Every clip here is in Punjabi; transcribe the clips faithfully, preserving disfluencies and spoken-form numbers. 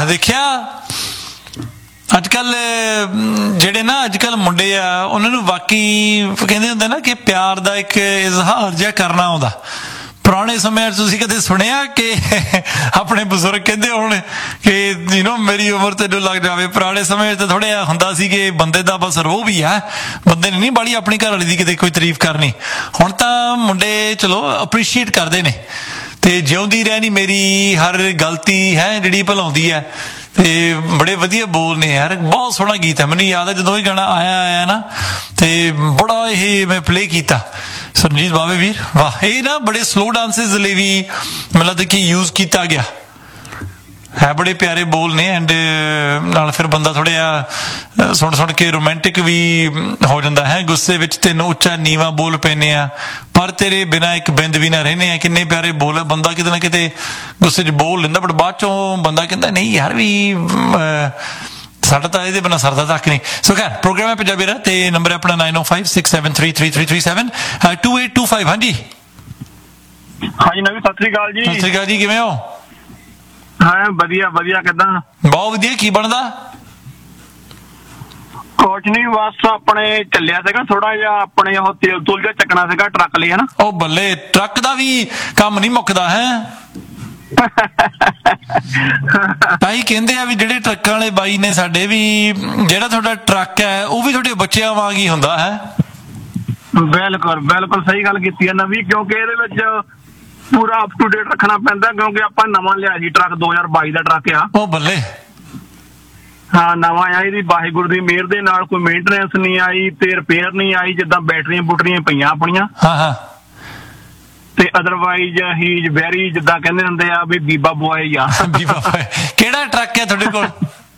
ਦੇਖਿਆ ਅੱਜ ਕੱਲ ਜਿਹੜੇ ਨਾ ਅੱਜ ਕੱਲ ਮੁੰਡੇ ਆ ਉਹਨਾਂ ਨੂੰ ਵਾਕਈ ਕਹਿੰਦੇ ਹੁੰਦੇ ਨਾ ਕਿ ਪਿਆਰ ਦਾ ਇੱਕ ਇਜ਼ਹਾਰ ਜਿਹਾ ਕਰਨਾ ਆਉਂਦਾ। ਪੁਰਾਣੇ ਸਮਿਆਂ 'ਚ ਤੁਸੀਂ ਕਦੇ ਸੁਣਿਆ ਕਿ ਆਪਣੇ ਬਜ਼ੁਰਗ ਕਹਿੰਦੇ ਹੋਣ ਕਿ ਯੂ ਨੋ ਮੇਰੀ ਉਮਰ ਤੈਨੂੰ ਲੱਗ ਜਾਵੇ? ਪੁਰਾਣੇ ਸਮੇਂ 'ਚ ਥੋੜ੍ਹਾ ਜਿਹਾ ਹੁੰਦਾ ਸੀ ਕਿ ਬੰਦੇ ਦਾ ਬਸ ਰੋਹ ਵੀ ਆ, ਬੰਦੇ ਨੇ ਨਹੀਂ ਬਾਹਲੀ ਆਪਣੀ ਘਰ ਵਾਲੀ ਦੀ ਕਿਤੇ ਕੋਈ ਤਾਰੀਫ ਕਰਨੀ। ਹੁਣ ਤਾਂ ਮੁੰਡੇ ਚਲੋ ਅਪਰੀਸ਼ੀਏਟ ਕਰਦੇ ਨੇ ਤੇ ਜਿਉਂਦੀ ਰਹਿਣੀ ਮੇਰੀ ਹਰ ਗਲਤੀ ਹੈ ਜਿਹੜੀ ਭੁਲਾਉਂਦੀ ਹੈ। ਤੇ ਬੜੇ ਵਧੀਆ ਬੋਲ ਨੇ ਯਾਰ, ਬਹੁਤ ਸੋਹਣਾ ਗੀਤ ਹੈ। ਮੈਨੂੰ ਯਾਦ ਹੈ ਜਦੋਂ ਇਹ ਗਾਣਾ ਆਇਆ ਆਇਆ ਨਾ ਤੇ ਬੜਾ ਇਹ ਮੈਂ ਪਲੇ ਕੀਤਾ। ਸਰਨਜੀਤ ਬਾਵੇ ਵੀਰ ਵਾਹ, ਇਹ ਨਾ ਬੜੇ ਸਲੋ ਡਾਂਸਿਸ ਲਈ ਵੀ ਮੈਨੂੰ ਲੱਗਦਾ ਕਿ ਯੂਜ਼ ਕੀਤਾ ਗਿਆ ਹੈ। ਬੜੇ ਪਿਆਰੇ ਬੋਲ ਨੇ ਐਂਡ ਨਾਲ ਫਿਰ ਬੰਦਾ ਥੋੜ੍ਹਾ ਜਿਹਾ ਸੁਣ ਸੁਣ ਕੇ ਰੋਮਾਂਟਿਕ ਵੀ ਹੋ ਜਾਂਦਾ ਹੈ। ਗੁੱਸੇ ਵਿੱਚ ਤੈਨੂੰ ਉੱਚਾ ਨੀਵਾਂ ਬੋਲ ਪੈਂਦੇ ਆ, ਪਰ ਤੇਰੇ ਬਿਨਾਂ ਇੱਕ ਬਿੰਦ ਵੀ ਨਾ ਰਹਿੰਦੇ ਆ। ਕਿੰਨੇ ਪਿਆਰੇ ਬੋਲ ਹੈ। ਬੰਦਾ ਕਿਤੇ ਨਾ ਕਿਤੇ ਗੁੱਸੇ 'ਚ ਬੋਲ ਲੈਂਦਾ ਬਟ ਬਾਅਦ ਚੋਂ ਬੰਦਾ ਕਹਿੰਦਾ ਨਹੀਂ ਯਾਰ ਵੀ ਸਾਡਾ ਤਾਂ ਇਹਦੇ ਬਿਨਾਂ ਸਰਦਾ ਤੱਕ ਨਹੀਂ। ਸੋ ਖੈਰ ਪ੍ਰੋਗਰਾਮ ਹੈ ਪੰਜਾਬੀ ਦਾ ਤੇ ਨੰਬਰ ਹੈ ਆਪਣਾ nine O five six seven three three three three seven to eight two five. ਹਾਂਜੀ ਹਾਂਜੀ ਨਵੀਂ ਸਤਿ ਸ੍ਰੀ ਅਕਾਲ ਜੀ। ਸਤਿ ਸ੍ਰੀ ਅਕਾਲ ਜੀ, ਕਿਵੇਂ ਹੋ? ਹਾਂ ਵਧੀਆ ਵਧੀਆ, ਕਿੱਦਾਂ? ਬਹੁਤ ਵਧੀਆ। ਕੀ ਬਣਦਾ? ਕੁਛ ਨੀ, ਬਸ ਆਪਣੇ ਚੱਲਿਆ ਸੀਗਾ ਥੋੜਾ ਜਿਹਾ, ਆਪਣੇ ਉਹ ਤੇਲ ਤੂਲ ਜਿਹਾ ਚੱਕਣਾ ਸੀਗਾ ਟਰੱਕ ਲਈ ਹਨਾ। ਉਹ ਬੱਲੇ, ਟਰੱਕ ਦਾ ਵੀ ਕੰਮ ਨੀ ਮੁੱਕਦਾ ਹੈ। ਤਾਂ ਹੀ ਕਹਿੰਦੇ ਆ ਵੀ ਜਿਹੜੇ ਟਰੱਕਾਂ ਵਾਲੇ ਬਾਈ ਨੇ ਸਾਡੇ ਵੀ, ਜਿਹੜਾ ਤੁਹਾਡਾ ਟਰੱਕ ਹੈ ਉਹ ਵੀ ਤੁਹਾਡੇ ਬੱਚਿਆਂ ਵਾਂਗ ਹੀ ਹੁੰਦਾ ਹੈ। ਬਿਲਕੁਲ ਬਿਲਕੁਲ ਸਹੀ ਗੱਲ ਕੀਤੀ ਹੈ ਨਵੀਂ, ਕਿਉਂਕਿ ਇਹਦੇ ਵਿੱਚ ਪੂਰਾ ਅਪ ਟੂ ਡੇਟ ਰੱਖਣਾ ਪੈਂਦਾ, ਕਿਉਂਕਿ ਆਪਾਂ ਨਵਾਂ ਲਿਆ ਸੀ ਟਰੱਕ, ਦੋ ਹਜ਼ਾਰ ਬਾਈ ਦਾ ਟਰੱਕ ਆ। ਉਹ ਬੱਲੇ, ਹਾਂ ਨਵਾਂ ਆ। ਇਹਦੀ ਵਾਹਿਗੁਰੂ ਦੀ ਮਿਹਰ ਦੇ ਨਾਲ ਕੋਈ ਮੇਨਟੇਨੈਂਸ ਨਹੀਂ ਆਈ ਤੇ ਰਿਪੇਅਰ ਨਹੀਂ ਆਈ, ਜਿੱਦਾਂ ਬੈਟਰੀਆਂ ਬੁਟਰੀਆਂ ਪਈਆਂ ਆਪਣੀਆਂ। ਹਾਂ ਹਾਂ। ਤੇ ਅਦਰਵਾਈਜ਼ ਹੀ ਇਜ਼ ਵੈਰੀ, ਜਿੱਦਾਂ ਕਹਿੰਦੇ ਹੁੰਦੇ ਆ ਵੀ ਬੀਬਾ ਬੁਆਏ ਆ। ਬੀਬਾ ਬੁਆਏ। ਕਿਹੜਾ ਟਰੱਕ ਹੈ ਤੁਹਾਡੇ ਕੋਲ?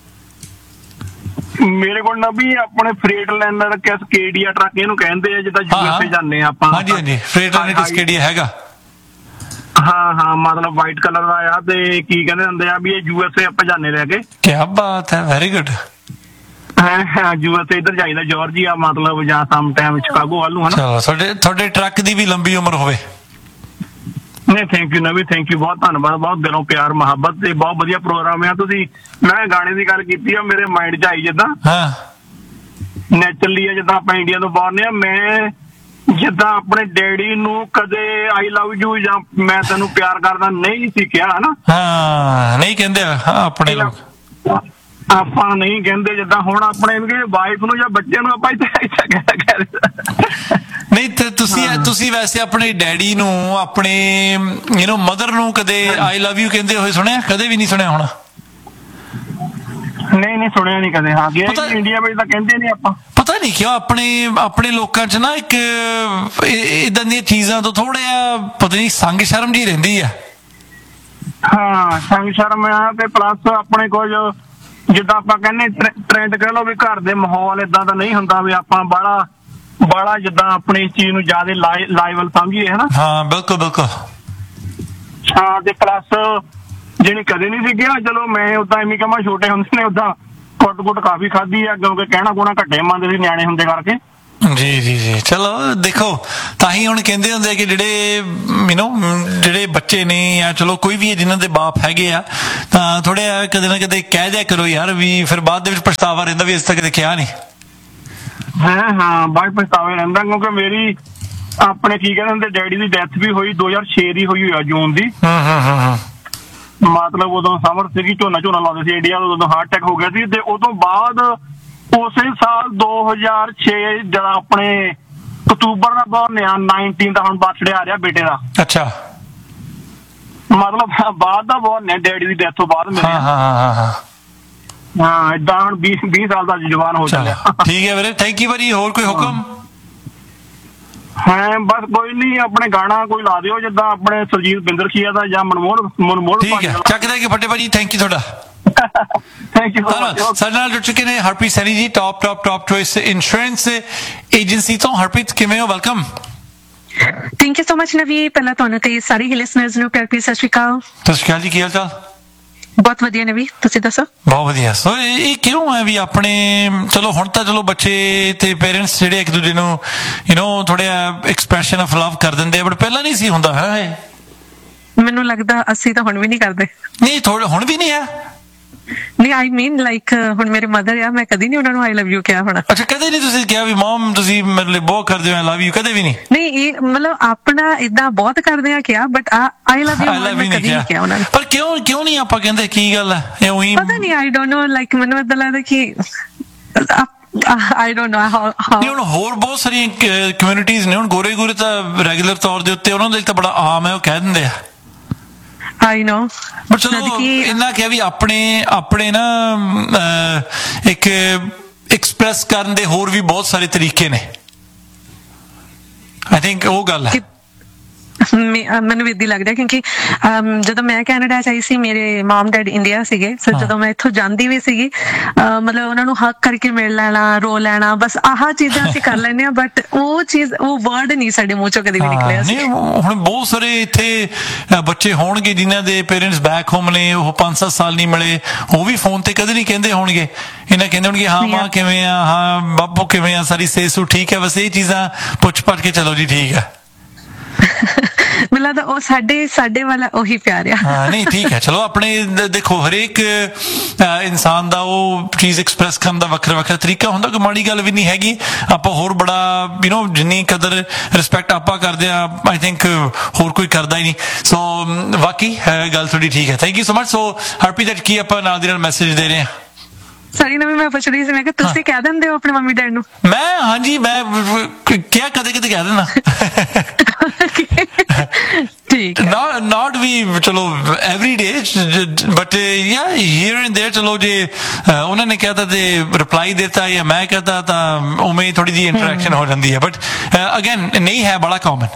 ਮੇਰੇ ਕੋਲ ਨਾ ਵੀ ਆਪਣੇ ਫਰੇਟ ਲਾਈਨਰ ਕੈਸਕੇਡੀਆ ਟਰੱਕ ਇਹਨੂੰ ਕਹਿੰਦੇ ਆ, ਜਿੱਦਾਂ ਯੂਐਸਏ ਜਾਂਦੇ ਆ ਆਪਾਂ। ਹਾਂਜੀ ਹਾਂਜੀ, ਫਰੇਟ ਲਾਈਨਰ ਕੈਸਕੇਡੀਆ ਹੈਗਾ। ਹਾਂ ਹਾਂ, ਮਤਲਬ ਵਾਈਟ ਕਲਰ ਦਾ ਆ ਤੇ ਕੀ ਕਹਿੰਦੇ ਹੁੰਦੇ ਆ ਵੀ ਇਹ ਯੂਐਸਏ ਆਪਾਂ ਜਾਣੇ ਲੈ ਕੇ। ਕੀ ਬਾਤ ਹੈ, ਵੈਰੀ ਗੁੱਡ। ਹਾਂ ਹਾਂ, ਯੂਐਸਏ ਇੱਧਰ ਜਾਈਦਾ, ਜਾਰਜੀਆ ਮਤਲਬ, ਜਾਂ ਸਮ ਟਾਈਮ ਸ਼ਿਕਾਗੋ ਵੱਲ ਨੂੰ ਹਨਾ। ਚਲੋ ਤੁਹਾਡੇ ਤੁਹਾਡੇ ਟਰੱਕ ਦੀ ਵੀ ਲੰਬੀ ਉਮਰ ਹੋਵੇ। ਨਹੀਂ ਥੈਂਕ ਯੂ ਨਵੀ, ਥੈਂਕ ਯੂ, ਬਹੁਤ ਧੰਨਵਾਦ, ਬਹੁਤ ਦਿਲੋਂ ਪਿਆਰ ਮੁਹੱਬਤ ਤੇ ਬਹੁਤ ਵਧੀਆ ਪ੍ਰੋਗਰਾਮ ਆ। ਤੁਸੀਂ ਮੈਂ ਗਾਣੇ ਦੀ ਗੱਲ ਕੀਤੀ ਆ, ਮੇਰੇ ਮਾਈਂਡ 'ਚ ਆਈ ਜਿੱਦਾਂ ਹਾਂ ਨੈਚੁਰਲੀ ਆ, ਜਿੱਦਾਂ ਆਪਾਂ ਇੰਡੀਆ ਤੋਂ ਬਾਹਰ ਨੇ ਆ। ਮੈਂ ਜਿੱਦਾਂ ਆਪਣੇ ਡੈਡੀ ਨੂੰ ਕਦੇ ਆਈ ਲਵ ਯੂ ਜਾਂ ਮੈਂ ਤੈਨੂੰ ਪਿਆਰ ਕਰਦਾ ਨਹੀਂ ਸੀ ਕਿਹਾ ਹਨਾ। ਹਾਂ ਨਹੀਂ ਕਹਿੰਦੇ ਆਪਣੇ ਲੋਕ, ਆਪਾਂ ਨਹੀਂ ਕਹਿੰਦੇ। ਜਿੱਦਾਂ ਹੁਣ ਆਪਣੇ ਵਾਈਫ ਨੂੰ ਜਾਂ ਬੱਚੇ ਨੂੰ ਆਪਾਂ ਇੱਥੇ ਨਹੀਂ ਤੇ ਤੁਸੀਂ ਤੁਸੀਂ ਵੈਸੇ ਆਪਣੇ ਡੈਡੀ ਨੂੰ, ਆਪਣੇ ਯੂ ਨੋ ਮਦਰ ਨੂੰ ਕਦੇ ਆਈ ਲਵ ਯੂ ਕਹਿੰਦੇ ਹੋਏ ਸੁਣਿਆ? ਕਦੇ ਵੀ ਨਹੀਂ ਸੁਣਿਆ ਹੋਣਾ। ਨਹੀਂ ਨਹੀਂ ਸੁਣਿਆ ਨਹੀਂ ਕਦੇ। ਹਾਂ ਇੰਡੀਆ ਵਿੱਚ ਤਾਂ ਕਹਿੰਦੇ ਨਹੀਂ ਆਪਾਂ। ਪਤਾ ਨਹੀਂ ਕਿਉਂ ਆਪਣੇ ਆਪਣੇ ਲੋਕਾਂ 'ਚ ਨਾ ਇੱਕ ਏਦਾਂ ਦੀਆਂ ਚੀਜ਼ਾਂ ਤੋਂ ਥੋੜਾ ਜਿਹਾ ਪਤਾ ਨਹੀਂ ਸੰਗ ਸ਼ਰਮ ਜਿਹੀ ਰਹਿੰਦੀ ਆ। ਹਾਂ ਸੰਗ ਸ਼ਰਮ ਆ, ਤੇ ਪਲੱਸ ਆਪਣੇ ਕੋਲ ਜਿੱਦਾਂ ਆਪਾਂ ਕਹਿੰਦੇ ਟ੍ਰੈਂਡ ਕਹਿ ਲਓ ਵੀ ਘਰ ਦੇ ਮਾਹੌਲ ਏਦਾਂ ਦਾ ਨਹੀਂ ਹੁੰਦਾ ਵੀ ਆਪਾਂ ਬਾਹਲਾ ਬਾਹਲਾ ਜਿੱਦਾਂ ਆਪਣੀ ਇਸ ਚੀਜ਼ ਨੂੰ ਜ਼ਿਆਦਾ ਲਾਇਬਲ ਸਮਝੀਏ ਹਨਾ। ਹਾਂ ਬਿਲਕੁਲ ਬਿਲਕੁਲ। ਹਾਂ ਤੇ ਪਲੱਸ ਜਿਹੜੀ ਕਦੇ ਨਹੀਂ ਸੀ ਗਿਆ, ਚਲੋ ਮੈਂ ਓਦਾਂ ਐਵੇਂ ਕਹਾਂ ਛੋਟੇ ਹੁੰਦੇ ਨੇ ਓਦਾਂ ਕੁੱਟ ਕੁੱਟ ਕਾਫੀ ਖਾਧੀ ਆ, ਕਿਉਂਕਿ ਕਹਿਣਾ ਕੋਣਾ ਘੱਟੇ ਮੰਨਦੇ ਸੀ ਨਿਆਣੇ ਹੁੰਦੇ ਕਰਕੇ। ਜੀ ਜੀ ਜੀ। ਚਲੋ ਦੇਖੋ ਤਾਂ ਹੀ ਹੁਣ ਕਹਿੰਦੇ ਹੁੰਦੇ ਕਿ ਜਿਹੜੇ ਯੂ ਨੋ ਜਿਹੜੇ ਬੱਚੇ ਨੇ ਜਾਂ ਚਲੋ ਕੋਈ ਵੀ ਜਿਨ੍ਹਾਂ ਦੇ ਬਾਪ ਹੈਗੇ ਆ ਤਾਂ ਥੋੜ੍ਹਾ ਕਦੇ ਨਾ ਕਦੇ ਕਹਿ ਦਿਆ ਕਰੋ ਯਾਰ, ਵੀ ਫਿਰ ਬਾਅਦ ਦੇ ਵਿੱਚ ਪਛਤਾਵਾ ਰਹਿੰਦਾ ਵੀ ਇਸ ਤੱਕ ਕਦੇ ਕਿਹਾ ਨਹੀਂ। ਹਾਂ ਹਾਂ ਬਾਅਦ ਪਛਤਾਵਾ ਰਹਿੰਦਾ, ਕਿਉਂਕਿ ਮੇਰੀ ਆਪਣੇ ਕੀ ਕਹਿੰਦੇ ਹੁੰਦੇ ਡੈਡੀ ਦੀ ਡੈਥ ਵੀ ਹੋਈ ਦੋ ਹਜ਼ਾਰ ਛੇ ਦੀ ਹੋਈ ਹੋਈ ਆ, ਜੂਨ ਦੀ। ਹਾਂ ਹਾਂ ਹਾਂ। ਮਤਲਬ ਉਦੋਂ ਸਮਰ ਸੀਗੀ, ਝੋਨਾ ਝੋਨਾ ਲਾਉਂਦੇ ਸੀ ਇੰਡੀਆ, ਉਦੋਂ ਹਾਰਟ ਅਟੈਕ ਹੋ ਗਿਆ ਸੀ। ਤੇ ਉਦੋਂ ਬਾਅਦ ਉਸੇ ਸਾਲ ਦੋ ਹਜ਼ਾਰ ਛੇ ਜਦੋਂ ਆਪਣੇ ਅਕਤੂਬਰ ਦਾ ਬੋਰਨ ਆ, ਨਾਈਨਟੀਨ ਦਾ ਹੁਣ ਬਰਥਡੇ ਆ ਰਿਹਾ ਬੇਟੇ ਦਾ। ਅੱਛਾ, ਮਤਲਬ ਬਾਅਦ ਦਾ ਬੋਰਨ ਹੈ ਡੈਡੀ ਦੀ ਡੈਥ ਤੋਂ ਬਾਅਦ ਮੇਰੇ। ਹਾਂ ਹਾਂ ਹਾਂ ਹਾਂ ਹਾਂ ਏਦਾਂ ਹੁਣ ਵੀਹ ਵੀਹ ਸਾਲ ਦਾ ਜਵਾਨ ਹੋ ਚੱਲਿਆ। ਠੀਕ ਹੈ ਵੀਰੇ, ਥੈਂਕ ਯੂ ਭਾਜੀ। ਹੋਰ ਕੋਈ ਹੁਕਮ? ਹਾਂ ਬਸ ਕੋਈ ਨਹੀਂ, ਆਪਣੇ ਗਾਣਾ ਕੋਈ ਲਾ ਦਿਓ ਜਿੱਦਾਂ ਆਪਣੇ ਸੁਰਜੀਤ ਬਿੰਦਰਖੀਆ ਦਾ ਜਾਂ ਮਨਮੋਹਨ ਮਨਮੋਹਨ। ਠੀਕ ਹੈ, ਚੱਕਦਾ ਕਿ ਫੱਟੇ ਭਾਜੀ, ਥੈਂਕ ਯੂ ਤੁਹਾਡਾ। Thank you. ਸਾਡੇ ਨਾਲ ਜੁੜ ਚੁੱਕੇ ਨੇ ਹਰਪ੍ਰੀਤ ਸੈਣੀ ਜੀ, top top top choice insurance agency ਤੋਂ। ਹਰਪ੍ਰੀਤ ਕਿਵੇਂ ਹੋ? Welcome. Thank you so much ਨਵੀ। ਪਹਿਲਾਂ ਤੁਹਾਨੂੰ ਤੇ ਸਾਰੇ ਹੀ ਲਿਸਨਰਸ ਨੂੰ ਪਿਆਰ ਭਰੀ ਸਤਿ ਸ਼੍ਰੀ ਅਕਾਲ। ਸਤਿ ਸ਼੍ਰੀ ਅਕਾਲ ਜੀ, ਕੀ ਹਾਲ ਚਾਲ? ਬਹੁਤ ਵਧੀਆ ਨਵੀ, ਤੁਸੀਂ ਦੱਸੋ? ਬਹੁਤ ਵਧੀਆ। ਸੋ ਇਹ ਕਿਉਂ ਹੈ ਵੀ ਆਪਣੇ ਚਲੋ ਹੁਣ ਤਾਂ ਚਲੋ ਬੱਚੇ ਤੇ ਪੇਰੈਂਟਸ ਜਿਹੜੇ ਇੱਕ ਦੂਜੇ ਨੂੰ ਯੂ ਨੋ ਥੋੜ੍ਹਾ ਐਕਸਪ੍ਰੈਸ਼ਨ ਆਫ ਲਵ ਕਰ ਦਿੰਦੇ ਆ, ਬਟ ਪਹਿਲਾਂ ਨਹੀਂ ਸੀ ਹੁੰਦਾ ਹੈ। ਮੈਨੂੰ ਲੱਗਦਾ ਅਸੀਂ ਤਾਂ ਹੁਣ ਵੀ ਨਹੀਂ ਕਰਦੇ। ਨਹੀਂ ਥੋੜਾ ਹੁਣ ਵੀ ਨਹੀਂ ਹੈ। ਨਹੀਂ ਆਈ ਮੀਨ ਲਾਈਕ ਹੁਣ ਮੇਰੇ ਮਦਰ ਆ, ਮੈਂ ਕਦੀ ਨਹੀਂ ਉਹਨਾਂ ਨੂੰ ਆਈ ਲਵ ਯੂ ਕਿਹਾ ਹੋਣਾ। ਅੱਛਾ, ਕਦੇ ਨਹੀਂ ਤੁਸੀਂ ਕਿਹਾ ਵੀ ਮਮ ਤੁਸੀਂ ਮੇਰੇ ਲਈ ਬਹੁਤ ਕਰਦੇ ਹੋ, ਆਈ ਲਵ ਯੂ, ਕਦੇ ਵੀ ਨਹੀਂ? ਨਹੀਂ, ਇਹ ਮਤਲਬ ਆਪਣਾ ਇਦਾਂ ਬਹੁਤ ਕਰਦੇ ਆ ਕਿਹਾ, ਬਟ ਆਈ ਲਵ ਯੂ ਮੈਂ ਕਦੀ ਨਹੀਂ ਕਿਹਾ ਉਹਨਾਂ ਨੂੰ। ਪਰ ਕਿਉਂ ਕਿਉਂ ਨਹੀਂ ਆਪਾਂ ਕਹਿੰਦੇ, ਕੀ ਗੱਲ ਹੈ? ਇਹ ਉਹੀ ਪਤਾ ਨਹੀਂ, ਆਈ ਡੋਨਟ ਨੋ, ਲਾਈਕ ਮੈਨੂੰ ਏਦਾਂ ਲੱਗਦਾ ਕਿ I don't know how how ਨਹੀਂ। ਹੁਣ ਹੋਰ ਬਹੁਤ ਸਾਰੀਆਂ ਕਮਿਊਨਿਟੀਜ਼ ਨੇ, ਹੁਣ ਗੋਰੇ ਗੋਰੇ ਤਾਂ ਰੈਗੂਲਰ ਤੌਰ ਦੇ ਉੱਤੇ ਉਹਨਾਂ ਦੇ ਲਈ ਤਾਂ ਬੜਾ ਆਮ ਹੈ, ਉਹ ਕਹਿ ਦਿੰਦੇ ਆ। I know, ਬਟ ਚਲੋ ਇੰਨਾ ਕਿਹਾ ਵੀ ਆਪਣੇ ਆਪਣੇ ਨਾ ਇੱਕ ਐਕਸਪ੍ਰੈਸ ਕਰਨ ਦੇ ਹੋਰ ਵੀ ਬਹੁਤ ਸਾਰੇ ਤਰੀਕੇ ਨੇ। ਆਈ ਥਿੰਕ ਉਹ ਗੱਲ ਹੈ। ਮੈਨੂੰ ਵੀ ਇੱਦਾਂ ਲੱਗਦਾ, ਕਿਉਂਕਿ ਜਦੋਂ ਮੈਂ ਕੈਨੇਡਾ ਚ ਆਈ ਸੀ, ਮੇਰੇ ਮਮ ਡੈਡ ਇੰਡੀਆ ਸੀਗੇ, ਸੋ ਜਦੋਂ ਮੈਂ ਇੱਥੋਂ ਜਾਂਦੀ ਵੀ ਸੀਗੀ, ਮਤਲਬ ਉਹਨਾਂ ਨੂੰ ਹੱਕ ਕਰਕੇ ਮਿਲ ਲੈਣਾ, ਰੋ ਲੈਣਾ, ਬਸ ਆਹ ਚੀਜ਼ਾਂ ਅਸੀਂ ਕਰ ਲੈਂਦੇ ਹਾਂ, ਬਟ ਉਹ ਚੀਜ਼, ਉਹ ਵਰਡ ਨਹੀਂ ਸਾਡੇ ਮੂੰਹ ਚੋਂ ਕਦੇ ਵੀ ਨਿਕਲਿਆ ਸੀ। ਹੁਣ ਬਹੁਤ ਸਾਰੇ ਇੱਥੇ ਬੱਚੇ ਹੋਣਗੇ ਜਿਨ੍ਹਾਂ ਦੇ ਪੇਰੈਂਟਸ ਬੈਕ ਹੋਮ ਨੇ, ਉਹ ਪੰਜ ਸੱਤ ਸਾਲ ਨਹੀਂ ਮਿਲੇ, ਉਹ ਵੀ ਫੋਨ ਤੇ ਕਦੇ ਨਹੀਂ ਕਹਿੰਦੇ ਹੋਣਗੇ, ਇਹਨਾਂ ਕਹਿੰਦੇ ਹੋਣਗੇ ਹਾਂ ਮਾਂ ਕਿਵੇਂ ਆ, ਹਾਂ ਬਾਪੂ ਕਿਵੇਂ ਆ, ਸਾਰੀ ਸੇਸੂ ਠੀਕ ਹੈ, ਬਸ ਇਹ ਚੀਜ਼ਾਂ ਪੁੱਛ ਪੱਛ ਕੇ ਚਲੋ ਜੀ ਠੀਕ ਹੈ। ਮੈਨੂੰ ਲੱਗਦਾ ਉਹ ਸਾਡੇ ਸਾਡੇ ਵਾਲਾ ਉਹੀ ਪਿਆਰ ਆ। ਹਾਂ ਨਹੀਂ ਠੀਕ ਹੈ, ਚਲੋ ਆਪਣੇ ਦੇਖੋ ਹਰੇਕ ਇਨਸਾਨ ਦਾ ਉਹ ਚੀਜ਼ ਐਕਸਪ੍ਰੈਸ ਕਰਨ ਦਾ ਵੱਖਰਾ ਵੱਖਰਾ ਤਰੀਕਾ ਹੁੰਦਾ, ਕੋਈ ਮਾੜੀ ਗੱਲ ਵੀ ਨਹੀਂ ਹੈਗੀ। ਆਪਾਂ ਹੋਰ ਬੜਾ ਯੂ ਨੋ ਜਿੰਨੀ ਕਦਰ ਰਿਸਪੈਕਟ ਆਪਾਂ ਕਰਦੇ ਆ, ਆਈ ਥਿੰਕ ਹੋਰ ਕੋਈ ਕਰਦਾ ਹੀ ਨਹੀਂ। ਸੋ ਬਾਕੀ ਗੱਲ ਥੋੜੀ ਠੀਕ ਹੈ, ਥੈਂਕ ਯੂ ਸੋ ਮਚ। ਸੋ ਹਰਪ੍ਰੀਤ, ਕੀ ਆਪਾਂ ਨਾਲ ਦੀ ਨਾਲ ਮੈਸੇਜ ਦੇ ਰਹੇ ਹਾਂ? ਸਾਰੀ ਨਵੀਂ ਮੈਂ ਪੁੱਛ ਰਹੀ ਸੀ, ਮੈਂ ਕਿ ਤੁਸੀਂ ਕਹਿ ਦਿੰਦੇ ਹੋ ਆਪਣੇ ਮੰਮੀ ਡੈਡ ਨੂੰ? ਮੈਂ ਹਾਂਜੀ ਮੈਂ ਕਿਹਾ ਕਦੇ ਕਦੇ ਕਹਿ ਦਿੰਦਾ। ਠੀਕ ਹੈ, not not ਵੀ ਚਲੋ every day, but yeah here and there, ਚਲੋ ਜੇ ਉਹਨਾਂ ਨੇ ਕਹਿਤਾ ਤੇ ਰਿਪਲਾਈ ਦਿੱਤਾ ਜਾਂ ਮੈਂ ਕਹਤਾ ਤਾਂ ਉਵੇਂ ਥੋੜੀ ਜਿਹੀ ਇੰਟਰੈਕਸ਼ਨ ਹੋ ਜਾਂਦੀ ਹੈ, ਬਟ ਅਗੇਨ ਨਹੀਂ ਹੈ ਬੜਾ ਕਾਮਨ।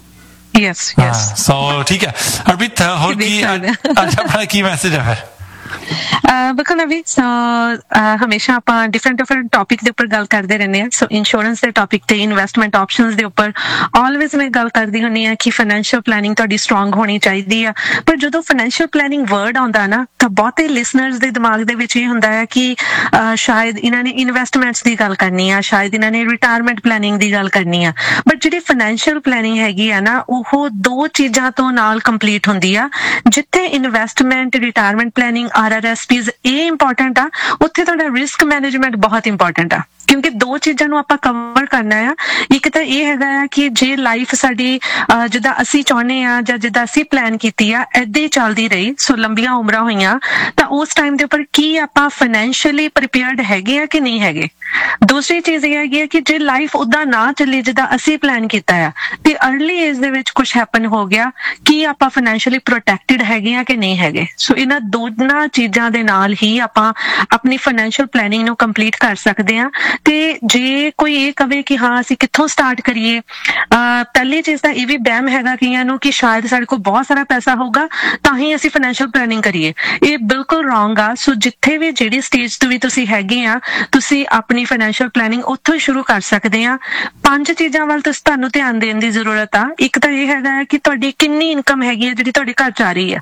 Yes yes. ਸੋ ਠੀਕ ਹੈ ਹਰਪ੍ਰੀਤ, ਹੋਰ ਕੀ ਅੱਜ ਆਪਣਾ ਕੀ ਮੈਸੇਜ ਹੈ ਫਿਰ? ਬਿਲਕੁਲ ਨਵੀ, ਸੋ ਹਮੇਸ਼ਾ ਆਪਾਂ ਡਿਫਰੈਂਟ ਡਿਫਰੈਂਟ ਟੌਪਿਕ ਦੇ ਉੱਪਰ ਗੱਲ ਕਰਦੇ ਰਹਿੰਦੇ ਹਾਂ। ਸੋ ਇੰਸ਼ੋਰੈਂਸ ਦੇ ਟੌਪਿਕ ਤੇ, ਇਨਵੈਸਟਮੈਂਟ ਆਪਸ਼ਨਸ ਦੇ ਉੱਪਰ ਆਲਵੇਜ਼ ਮੈਂ ਗੱਲ ਕਰਦੀ ਹੁੰਦੀ ਹਾਂ ਕਿ ਫਾਈਨੈਂਸ਼ੀਅਲ ਪਲੈਨਿੰਗ ਤੁਹਾਡੀ ਸਟਰੋਂਗ ਹੋਣੀ ਚਾਹੀਦੀ ਆ। ਪਰ ਜਦੋਂ ਫਾਈਨੈਂਸ਼ੀਅਲ ਪਲੈਨਿੰਗ ਵਰਡ ਆਉਂਦਾ ਨਾ, ਤਾਂ ਬਹੁਤੇ ਲਿਸਨਰਸ ਦੇ ਦਿਮਾਗ ਦੇ ਵਿੱਚ ਇਹ ਹੁੰਦਾ ਹੈ ਕਿ ਸ਼ਾਇਦ ਇਹਨਾਂ ਨੇ ਇਨਵੈਸਟਮੈਂਟਸ ਦੀ ਗੱਲ ਕਰਨੀ ਆ, ਸ਼ਾਇਦ ਇਹਨਾਂ ਨੇ ਰਿਟਾਇਰਮੈਂਟ ਪਲੈਨਿੰਗ ਦੀ ਗੱਲ ਕਰਨੀ ਆ। ਬਟ ਜਿਹੜੀ ਫਾਈਨੈਂਸ਼ੀਅਲ ਪਲੈਨਿੰਗ ਹੈਗੀ ਆ ਨਾ, ਉਹ ਦੋ ਚੀਜ਼ਾਂ ਤੋਂ ਨਾਲ ਕੰਪਲੀਟ ਹੁੰਦੀ ਆ। ਜਿੱਥੇ investment, retirement planning, R R S peas ਇਹ ਇੰਪੋਰਟੈਂਟ ਆ, ਉੱਥੇ ਤੁਹਾਡਾ ਰਿਸਕ ਮੈਨੇਜਮੈਂਟ ਬਹੁਤ ਇੰਪੋਰਟੈਂਟ ਆ, ਕਿਉਂਕਿ ਦੋ ਚੀਜ਼ਾਂ ਨੂੰ ਆਪਾਂ ਕਵਰ ਕਰਨਾ ਆ। ਇੱਕ ਤਾਂ ਇਹ ਹੈਗਾ ਆ ਕਿ ਜੇ ਲਾਈਫ ਸਾਡੀ ਜਿੱਦਾਂ ਅਸੀਂ ਚਾਹੁੰਦੇ ਆ ਜਾਂ ਜਿੱਦਾਂ ਅਸੀਂ ਪਲਾਨ ਕੀਤੀ ਆ ਏਦਾਂ ਹੀ ਚੱਲਦੀ ਰਹੀ, ਸੋ ਲੰਬੀਆਂ ਉਮਰਾਂ ਹੋਈਆਂ, ਤਾਂ ਉਸ ਟਾਈਮ ਦੇ ਉੱਪਰ ਕੀ ਆਪਾਂ ਫਾਈਨੈਂਸ਼ੀਅਲੀ ਪ੍ਰੀਪੇਅਰਡ ਹੈਗੇ ਆ ਕਿ ਨਹੀਂ ਹੈਗੇ। ਦੂਸਰੀ ਚੀਜ਼ ਇਹ ਹੈਗੀ ਆ ਕਿ ਜੇ ਲਾਈਫ ਉਦਾਂ ਨਾ ਚੱਲੀ ਜਿੱਦਾਂ ਅਸੀਂ ਪਲਾਨ ਕੀਤਾ ਆ, ਤੇ ਅਰਲੀ ਏਜ ਦੇ ਵਿੱਚ ਕੁਝ ਹੈਪਨ ਹੋ ਗਿਆ, ਕੀ ਆਪਾਂ ਫਾਈਨੈਂਸ਼ੀਅਲੀ ਪ੍ਰੋਟੈਕਟਿਡ ਹੈਗੇ ਆ ਕਿ ਨਹੀਂ ਹੈਗੇ। ਸੋ ਇਹਨਾਂ ਦੋਨਾਂ ਚੀਜ਼ਾਂ ਦੇ ਨਾਲ ਹੀ ਆਪਾਂ ਆਪਣੀ ਫਾਈਨੈਂਸ਼ੀਅਲ ਪਲੈਨਿੰਗ ਨੂੰ ਕੰਪਲੀਟ ਕਰ ਸਕਦੇ ਆ। ਤੇ ਜੇ ਕੋਈ ਇਹ ਕਵੇ ਕਿ ਹਾਂ ਅਸੀਂ ਕਿੱਥੋਂ ਸਟਾਰਟ ਕਰੀਏ, ਪਹਿਲੀ ਚੀਜ਼ ਤਾਂ ਇਹ ਵੀ ਵਹਿਮ ਹੈਗਾ ਕਈਆਂ ਨੂੰ ਕਿ ਸ਼ਾਇਦ ਸਾਡੇ ਕੋਲ ਬਹੁਤ ਸਾਰਾ ਪੈਸਾ ਹੋਊਗਾ ਤਾਂ ਹੀ ਅਸੀਂ ਫਾਈਨੈਂਸ਼ੀਅਲ ਪਲੈਨਿੰਗ ਕਰੀਏ। ਇਹ ਬਿਲਕੁਲ ਰੋਂਗ ਆ। ਸੋ ਜਿੱਥੇ ਵੀ ਜਿਹੜੀ ਸਟੇਜ ਤੋਂ ਵੀ ਤੁਸੀਂ ਹੈਗੇ ਆ, ਤੁਸੀਂ ਆਪਣੀ ਫਾਈਨੈਂਸ਼ੀਅਲ ਪਲੈਨਿੰਗ ਉੱਥੋਂ ਹੀ ਸ਼ੁਰੂ ਕਰ ਸਕਦੇ ਆ। ਪੰਜ ਚੀਜ਼ਾਂ ਵੱਲ ਤੁਸੀਂ ਤੁਹਾਨੂੰ ਧਿਆਨ ਦੇਣ ਦੀ ਜ਼ਰੂਰਤ ਆ। ਇੱਕ ਤਾਂ ਇਹ ਹੈਗਾ ਕਿ ਤੁਹਾਡੀ ਕਿੰਨੀ ਇਨਕਮ ਹੈਗੀ ਹੈ ਜਿਹੜੀ ਤੁਹਾਡੇ ਘਰ ਚ ਆ ਰਹੀ ਹੈ।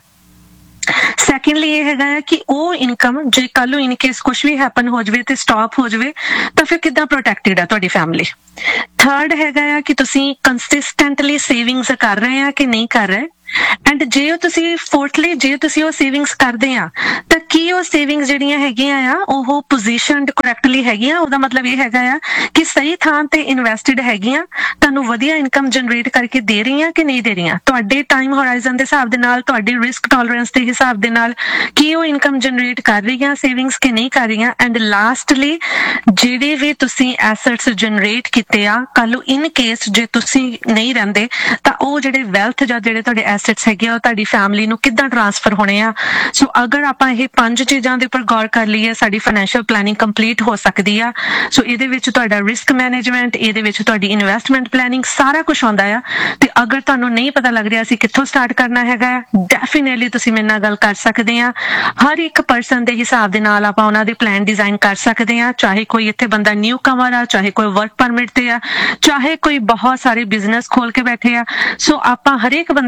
ਸੈਕੰਡਲੀ ਇਹ ਹੈਗਾ ਹੈ ਕਿ ਉਹ ਇਨਕਮ ਜੇ ਕੱਲ ਨੂੰ ਇਨ ਕੇਸ ਕੁਝ ਵੀ ਹੈਪਨ ਹੋ ਜਾਵੇ ਤੇ ਸਟਾਪ ਹੋ ਜਾਵੇ ਤਾਂ ਫਿਰ ਕਿੱਦਾਂ ਪ੍ਰੋਟੈਕਟਿਡ ਆ ਤੁਹਾਡੀ ਫੈਮਿਲੀ। ਥਰਡ ਹੈਗਾ ਆ ਕਿ ਤੁਸੀਂ ਕੰਸਿਸਟੈਂਟਲੀ ਸੇਵਿੰਗਸ ਕਰ ਰਹੇ ਆ ਕਿ ਨਹੀਂ ਕਰ ਰਹੇ। ਐਂਡ ਜੇ ਤੁਸੀਂ ਫੋਰਥਲੀ ਜੇ ਤੁਸੀਂ ਉਹ ਸੇਵਿੰਗਸ ਕਰਦੇ ਆ ਤਾਂ ਕੀ ਉਹ ਸੇਵਿੰਗਸ ਜਿਹੜੀਆਂ ਹੈਗੀਆਂ ਆ ਉਹ ਪੋਜੀਸ਼ਨਡ ਕਰੈਕਟਲੀ ਹੈਗੀਆਂ। ਉਹਦਾ ਮਤਲਬ ਇਹ ਹੈਗਾ ਆ ਕਿ ਸਹੀ ਥਾਂ ਤੇ ਇਨਵੈਸਟਡ ਹੈਗੀਆਂ, ਤੁਹਾਨੂੰ ਵਧੀਆ ਇਨਕਮ ਜਨਰੇਟ ਕਰਕੇ ਦੇ ਰਹੀਆਂ ਕਿ ਨਹੀਂ ਦੇ ਰਹੀਆਂ। ਤੁਹਾਡੇ ਟਾਈਮ ਹੋਰਾਈਜ਼ਨ ਦੇ ਹਿਸਾਬ ਦੇ ਨਾਲ, ਤੁਹਾਡੀ ਰਿਸਕ ਟੋਲਰੈਂਸ ਦੇ ਹਿਸਾਬ ਦੇ ਨਾਲ ਕੀ ਉਹ ਇਨਕਮ ਜਨਰੇਟ ਕਰ ਰਹੀਆਂ ਸੇਵਿੰਗਸ ਕਿ ਨਹੀਂ ਕਰ ਰਹੀਆਂ। ਐਂਡ ਲਾਸਟਲੀ ਜਿਹੜੇ ਵੀ ਤੁਸੀਂ ਐਸੈਟਸ ਜਨਰੇਟ ਕੀਤੇ ਆ, ਕੱਲ ਨੂੰ ਇਨ ਕੇਸ ਜੇ ਤੁਸੀਂ ਨਹੀਂ ਰਹਿੰਦੇ ਤਾਂ ਉਹ ਜਿਹੜੇ ਵੈਲਥ ਜਾਂ ਜਿਹੜੇ ਤੁਹਾਡੇ ਐਸੈਟਸ ਹੈਗੇ ਆ ਉਹ ਤੁਹਾਡੀ ਫੈਮਿਲੀ ਨੂੰ ਕਿੱਦਾਂ ਟ੍ਰਾਂਸਫਰ ਹੋਣੇ ਆ। ਸੋ ਅਗਰ ਆਪਾਂ ਇਹ ਪੰਜ ਚੀਜ਼ਾਂ ਦੇ ਉੱਪਰ ਗੌਰ ਕਰ ਲਈਏ, ਸਾਡੀ ਫਾਈਨੈਂਸ਼ੀਅਲ ਪਲੈਨਿੰਗ ਕੰਪਲੀਟ ਹੋ ਸਕਦੀ ਆ। ਸੋ ਇਹਦੇ ਵਿੱਚ ਤੁਹਾਡਾ ਰਿਸਕ ਮੈਨੇਜਮੈਂਟ, ਇਹਦੇ ਵਿੱਚ ਤੁਹਾਡੀ ਇਨਵੈਸਟਮੈਂਟ ਪਲੈਨਿੰਗ, ਸਾਰਾ ਕੁਝ ਆਉਂਦਾ ਆ। ਤੇ ਅਗਰ ਤੁਹਾਨੂੰ ਨਹੀਂ ਪਤਾ ਲੱਗ ਰਿਹਾ ਸੀ ਕਿੱਥੋਂ ਸਟਾਰਟ ਕਰਨਾ ਹੈਗਾ, ਡੈਫੀਨੇਟਲੀ ਤੁਸੀਂ ਮੇਰੇ ਨਾਲ ਗੱਲ ਕਰ ਸਕਦੇ ਆ। ਹਰ ਇੱਕ ਪਰਸਨ ਦੇ ਹਿਸਾਬ ਦੇ ਨਾਲ ਆਪਾਂ ਉਹਨਾਂ ਦੇ ਪਲਾਨ ਡਿਜ਼ਾਈਨ ਕਰ ਸਕਦੇ ਆ। ਚਾਹੇ ਕੋਈ ਇੱਥੇ ਬੰਦਾ ਨਿਊ ਕਮਰ ਆ, ਚਾਹੇ ਕੋਈ ਵਰਕ ਪਰਮਿਟ ਤੇ ਆ, ਚਾਹੇ ਕੋਈ ਬਹੁਤ ਸਾਰੇ ਬਿਜ਼ਨਸ ਖੋਲ ਕੇ ਬੈਠੇ ਆ। ਸੋ ਆਪਾਂ ਹਰੇਕ ਬੰਦੇ ਦੀ ਪਲਾਨਿੰਗ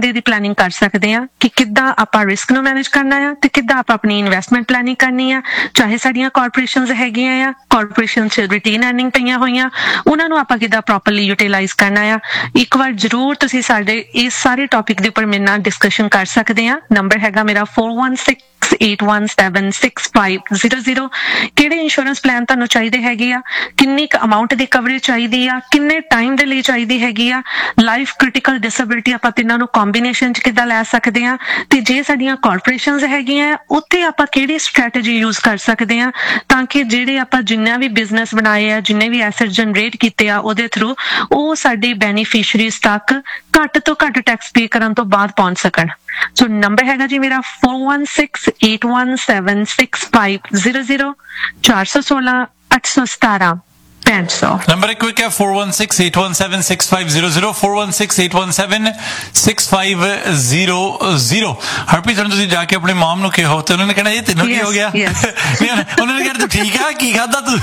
ਪਲਾਨਿੰਗ ਕਰ ਸਕਦੇ ਆ ਕਿ ਕਿੱਦਾਂ ਆਪਾਂ ਰਿਸਕ ਨੂੰ ਮੈਨੇਜ ਕਰਨਾ ਆ ਤੇ ਕਿੱਦਾਂ ਆਪਾਂ ਆਪਣੀ ਇਨਵੈਸਟਮੈਂਟ ਪਲਾਨਿੰਗ ਕਰਨੀ ਆ। ਚਾਹੇ ਸਾਡੀਆਂ ਕਾਰਪੋਰੇਸ਼ਨਸ ਹੈਗੀਆਂ ਆ, ਕਾਰਪੋਰੇਸ਼ਨ 'ਚ ਰਿਟੇਨ ਅਰਨਿੰਗ ਪਈਆਂ ਹੋਈਆਂ, ਉਹਨਾਂ ਨੂੰ ਆਪਾਂ ਕਿੱਦਾਂ ਪ੍ਰੋਪਰਲੀ ਯੂਟਿਲਾਈਜ਼ ਕਰਨਾ ਆ। ਇੱਕ ਵਾਰ ਜ਼ਰੂਰ ਤੁਸੀਂ ਸਾਡੇ ਇਸ ਸਾਰੇ ਟੌਪਿਕ ਦੇ ਉੱਪਰ ਮੇਰੇ ਨਾਲ ਡਿਸਕਸ਼ਨ ਕਰ ਸਕਦੇ ਆ। ਨੰਬਰ ਹੈਗਾ ਮੇਰਾ four one six eight one seven six five zero zero। ਕਿਹੜੇ ਇੰਸ਼ੋਰੈਂਸ ਪਲਾਨ ਤੁਹਾਨੂੰ ਚਾਹੀਦੇ ਹੈਗੇ ਆ, ਕਿੰਨੀ ਕੁ ਅਮਾਉਂਟ ਦੀ ਕਵਰੇਜ ਚਾਹੀਦੀ ਆ, ਕਿੰਨੇ ਟਾਈਮ ਦੇ ਲਈ ਚਾਹੀਦੀ ਹੈਗੀ ਆ, ਲਾਈਫ ਕ੍ਰਿਟੀਕਲ ਡਿਸੇਬਿਲਿਟੀ ਆਪਾਂ ਤਿੰਨਾਂ ਨੂੰ ਕੰਬੀਨੇਸ਼ਨ 'ਚ ਕਿੱਦਾਂ ਲੈ ਸਕਦੇ ਆ, ਤੇ ਜੇ ਸਾਡੀਆਂ ਕਾਰਪੋਰੇਸ਼ਨਸ ਹੈਗੀਆਂ ਉੱਥੇ ਆਪਾਂ ਕਿਹੜੀ ਸਟ੍ਰੈਟਜੀ ਯੂਜ਼ ਕਰ ਸਕਦੇ ਆ ਤਾਂ ਕਿ ਜਿਹੜੇ ਆਪਾਂ ਜਿੰਨਾ ਵੀ ਬਿਜ਼ਨਸ ਬਣਾਏ ਆ, ਜਿੰਨੇ ਵੀ ਐਸੈਟ ਜਨਰੇਟ ਕੀਤੇ ਆ, ਉਹਦੇ ਥਰੂ ਉਹ ਸਾਡੇ ਬੈਨੀਫੀਸ਼ਰੀਜ਼ ਤੱਕ ਘੱਟ ਤੋਂ ਘੱਟ ਟੈਕਸ ਪੇ ਕਰਨ ਤੋਂ ਬਾਅਦ ਪਹੁੰਚ ਸਕਣ। ਸੋ ਨੰਬਰ ਹੈਗਾ ਜੀ ਮੇਰਾ four one six eight one seven six five zero zero four one six eight one seven ਪੰਜ ਸੌ। ਨੰਬਰ ਇੱਕ ਹੈ four one six eight one seven six five zero zero four one six eight one seven six five zero zero। Harpreet ਹੁਣ ਤੁਸੀਂ ਜਾ ਕੇ ਆਪਣੀ ਮਾਮ ਨੂੰ ਕਿਹੋ ਤੇ ਉਹਨਾਂ ਨੇ ਕਹਿਣਾ ਇਹ ਤੈਨੂੰ ਕੀ ਹੋ ਗਿਆ? ਉਹਨਾਂ ਨੇ ਕਿਹਾ ਤੂੰ ਠੀਕ ਆ, ਕੀ ਖਾਦਾ ਤੂੰ?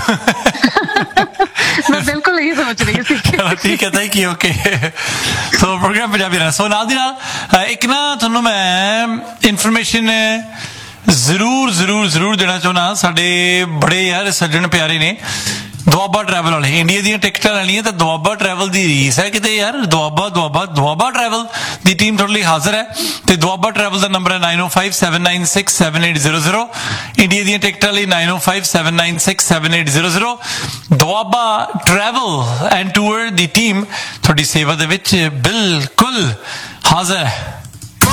ਮੈਂ ਬਿਲਕੁਲ ਇਹੀ ਸੋਚ ਰਹੀ ਸੀ। ਠੀਕ ਹੈ, thank you, okay. So programme Punjabi ਨਾਲ ਸੋ ਨਾਲ ਦੀ ਨਾਲ ਇੱਕ ਨਾ ਤੁਹਾਨੂੰ ਮੈਂ ਇਨਫੋਰਮੇਸ਼ਨ ਜ਼ਰੂਰ ਜ਼ਰੂਰ ਜ਼ਰੂਰ ਦੇਣਾ ਚਾਹੁੰਦਾ। ਸਾਡੇ ਬੜੇ ਯਾਰ ਸੱਜਣ ਪਿਆਰੇ ਨੇ ਦੁਆਬਾ ਟਰੈਵਲ ਵਾਲੇ, ਇੰਡੀਆ ਦੀਆਂ ਟਿਕਟਾਂ ਲੈਣੀਆਂ ਤਾਂ ਦੁਆਬਾ ਟਰੈਵਲ ਦੀ ਰੀਸ ਹੈ ਕਿਤੇ ਯਾਰ। ਦੁਆਬਾ ਦੁਆਬਾ ਦੁਆਬਾ ਟਰੈਵਲ ਦੀ ਟੀਮ ਤੁਹਾਡੇ ਲਈ ਹਾਜ਼ਰ ਹੈ ਤੇ ਦੁਆਬਾ ਟਰੈਵਲ ਦਾ ਨੰਬਰ ਹੈ nine oh five seven nine six seven eight zero zero। India ਦੀਆਂ ਟਿਕਟਾਂ ਲਈ nine oh five seven nine six seven eight zero zero। Doaba travel and tour the team ਤੁਹਾਡੀ ਸੇਵਾ ਦੇ ਵਿੱਚ ਬਿਲਕੁਲ ਹਾਜ਼ਰ ਹੈ।